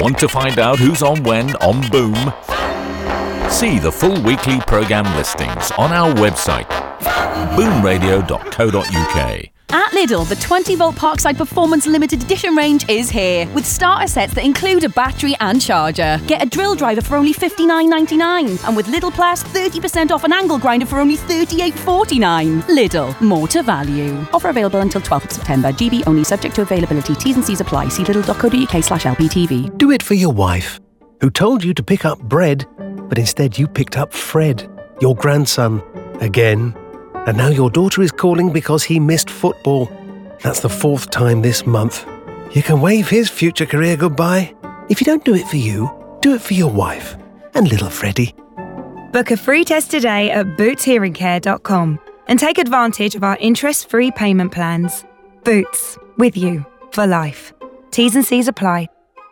Want to find out who's on when on Boom? See the full weekly programme listings on our website, boomradio.co.uk. At Lidl, the 20-volt Parkside Performance Limited Edition range is here, with starter sets that include a battery and charger. Get a drill driver for only $59.99, and with Lidl Plus, 30% off an angle grinder for only $38.49. Lidl, more to value. Offer available until 12th of September. GB only, subject to availability. T's and C's apply. See lidl.co.uk/LPTV. Do it for your wife, who told you to pick up bread, but instead you picked up Fred, your grandson, again. And now your daughter is calling because he missed football. That's the 4th time this month. You can wave his future career goodbye. If you don't do it for you, do it for your wife and little Freddie. Book a free test today at bootshearingcare.com and take advantage of our interest-free payment plans. Boots, with you for life. T's and C's apply.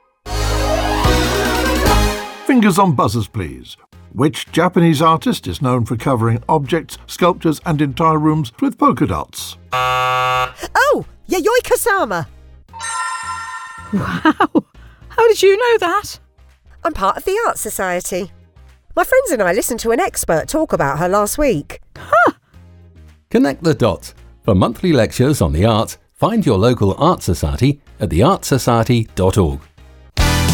Fingers on buzzers, please. Which Japanese artist is known for covering objects, sculptures and entire rooms with polka dots? Oh, Yayoi Kusama. Wow, how did you know that? I'm part of the Art Society. My friends and I listened to an expert talk about her last week. Connect the dots. For monthly lectures on the arts, find your local art society at theartsociety.org.